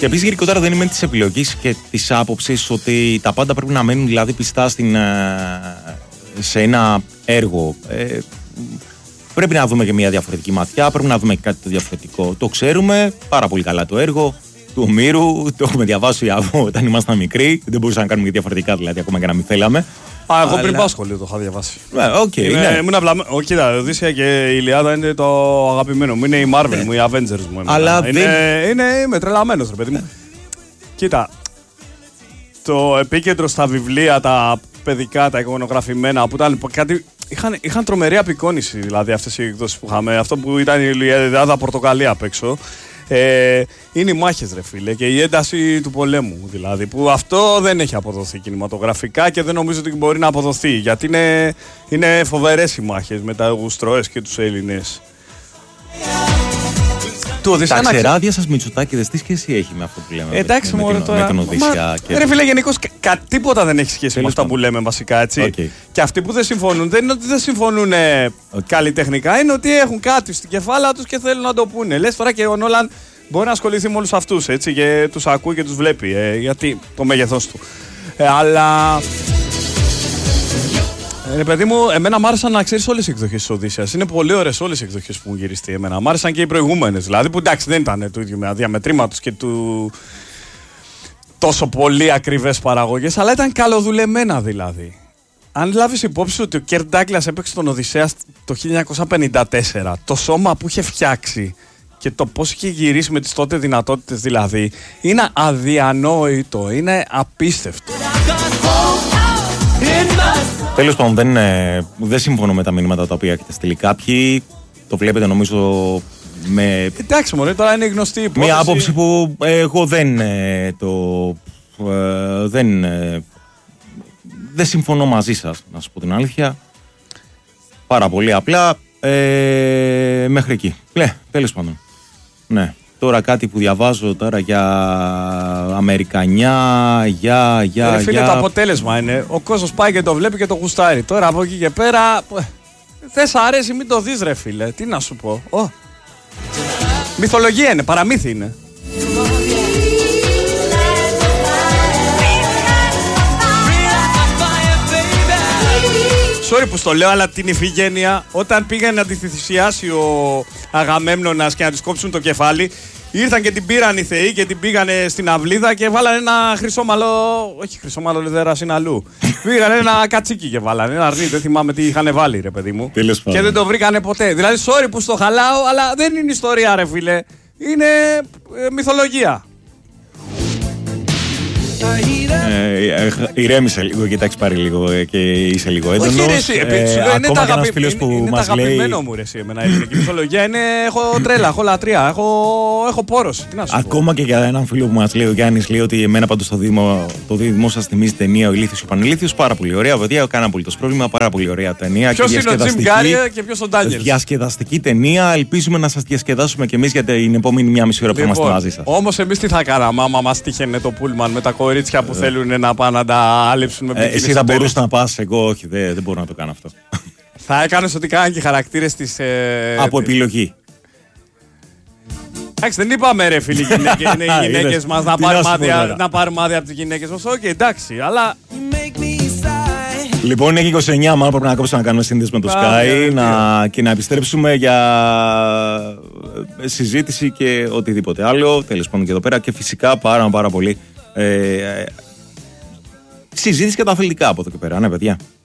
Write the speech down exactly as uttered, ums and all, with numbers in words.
Και επίσης γενικότερα δεν είμαι της επιλογής και της άποψης ότι τα πάντα πρέπει να μένουν δηλαδή πιστά στην, σε ένα έργο. Ε, πρέπει να δούμε και μια διαφορετική ματιά, πρέπει να δούμε και κάτι το διαφορετικό. Το ξέρουμε πάρα πολύ καλά το έργο του Ομήρου, το έχουμε διαβάσει όταν ήμασταν μικροί. Δεν μπορούσαμε να κάνουμε και διαφορετικά δηλαδή, ακόμα και να μην θέλαμε. Α, εγώ πριν πάω σχολείο το είχα διαβάσει. Ναι, οκ. Okay, ναι. Ήμουν απλά. Κοίτα, η Οδύσσεια και η Ιλιάδα είναι το αγαπημένο μου. Είναι η Marvel ναι. μου, η Avengers μου. Αλλά είναι, δεν... είναι, είμαι τρελαμένος, ρε παιδί μου. Κοίτα. Το επίκεντρο στα βιβλία, τα παιδικά, τα εικονογραφημένα που ήταν κάτι. Είχαν, είχαν τρομερή απεικόνηση δηλαδή αυτές οι εκδόσεις που είχαμε. Αυτό που ήταν η Ιλιάδα Πορτοκαλία απ' έξω. Ε, είναι οι μάχες ρε φίλε και η ένταση του πολέμου δηλαδή που αυτό δεν έχει αποδοθεί κινηματογραφικά και δεν νομίζω ότι μπορεί να αποδοθεί γιατί είναι, είναι φοβερές οι μάχες με τα Αυγουστρώες και τους Έλληνες. Τα ξεράδια σας Μητσοτάκηδες τι σχέση έχει με αυτό που λέμε? Εντάξει, με, με, την, με τον Οδύσσια και... Ρε φίλε, γενικώς κα, τίποτα δεν έχει σχέση με αυτά που λέμε βασικά, έτσι. Okay. Και αυτοί που δεν συμφωνούν δεν είναι ότι δεν συμφωνούν okay. καλλιτεχνικά, είναι ότι έχουν κάτι στην κεφάλα τους και θέλουν να το πούνε. Λες τώρα και ο Νόλαν μπορεί να ασχοληθεί με όλους αυτούς, έτσι, και τους ακούει και τους βλέπει, ε, γιατί το μέγεθός του. Ε, αλλά... Ρε παιδί μου, εμένα μ' άρεσαν να ξέρεις όλες οι εκδοχές της Οδύσσειας. Είναι πολύ ωραίες όλες οι εκδοχές που έχουν γυριστεί εμένα. Μ' άρεσαν και οι προηγούμενες. Δηλαδή που εντάξει δεν ήταν το ίδιο με αδιαμετρήματος και του τόσο πολύ ακριβές παραγωγές, αλλά ήταν καλοδουλεμένα δηλαδή. Αν λάβεις υπόψη ότι ο Κέρτ Ντάγκλας έπαιξε τον Οδυσσέα το χίλια εννιακόσια πενήντα τέσσερα, το σώμα που είχε φτιάξει και το πώς είχε γυρίσει με τις τότε δυνατότητες δηλαδή, είναι αδιανόητο, είναι απίστευτο. Τέλος πάντων, δεν, δεν συμφωνώ με τα μηνύματα τα οποία έχετε στείλει κάποιοι. Το βλέπετε νομίζω με... Εντάξει μωρέ, τώρα είναι γνωστή η υπόθεση. Μια άποψη που εγώ δεν το... δεν, δεν συμφωνώ μαζί σας, να σας πω την αλήθεια. Πάρα πολύ απλά, ε, μέχρι εκεί. Λέ, τέλος πάντων. Ναι. Τώρα κάτι που διαβάζω τώρα για Αμερικανιά, για... για Ρε φίλε, για... το αποτέλεσμα είναι, ο κόσμος πάει και το βλέπει και το γουστάρει. Τώρα από εκεί και πέρα, δεν σ' αρέσει μην το δεις ρε φίλε, τι να σου πω. Oh. Μυθολογία είναι, παραμύθι είναι. Sorry που στο λέω, αλλά την Ιφηγένεια, όταν πήγαν να τη θυσιάσει ο Αγαμέμνονας και να της κόψουν το κεφάλι, ήρθαν και την πήραν οι θεοί και την πήγανε στην αυλίδα και βάλανε ένα χρυσόμαλο. Όχι χρυσόμαλο, λεδέρας είναι αλλού. Πήγανε ένα κατσίκι και βάλανε. Ένα αρνί, δεν θυμάμαι τι είχαν βάλει, ρε παιδί μου. Και δεν το βρήκανε ποτέ. Δηλαδή, sorry που στο χαλάω, αλλά δεν είναι ιστορία, ρε φίλε. Είναι ε, μυθολογία. Ε, ηρέμησε λίγο και εντάξει πάρει λίγο και είσαι λίγο έντονος. Όχι ρε εσύ, ε, είναι τα, αγαπη... είναι, είναι τα αγαπημένο λέει... μου ρε εσύ εμένα. Η ελληνική μυθολογία είναι, έχω τρέλα, έχω λατρεία, έχω, έχω πόρωση. Τι να σου Ακόμα πω. Και για έναν φίλο που μας λέει, ο Γιάννης λέει ότι εμένα πάντως το Δήμο, το Δήμο σας θυμίζει ταινία Ο Ηλίθιος και ο Πανηλίθιος. Πάρα πολύ ωραία, παιδιά, κάνα απολύτως πρόβλημα, πάρα πολύ ωραία ταινία. Ποιος είναι ο Τζιμ Γκάρι και ποιος ο Ντάνιελς. Διασκεδαστική ταινία, ελπίζουμε να σας διασκεδάσουμε κι εμείς για την επόμενη μία μισή ώρα που είμαστε μαζί σας. Όμως εμείς τι θα κάναμε άμα μας τύχαινε το πούλμαν με τα κορίτσια που θέλουν να πάνε να τα άλεψουν με ε, εσύ θα μπορούσε να πας, εγώ όχι, δεν, δεν μπορώ να το κάνω αυτό. Θα έκανες ότι κάναν και χαρακτήρες της... Ε, από επιλογή. Εντάξει, δεν είπαμε ρε φίλοι γυναίκες, είναι οι γυναίκες μας να πάρουμε άδεια, να πάρουμε άδεια από τις γυναίκες μας. Οκ, okay, εντάξει, αλλά... Λοιπόν, είναι είκοσι εννιά, μάλλον πρέπει να κόψουμε να κάνουμε σύνδεση με το Sky να, και να επιστρέψουμε για συζήτηση και οτιδήποτε άλλο. Τέλος πάντων και εδώ πέρα και φυσικά πάρα πάρα πολύ... Ε, συζήτηση και τα αθλητικά από εδώ και πέρα, ναι παιδιά.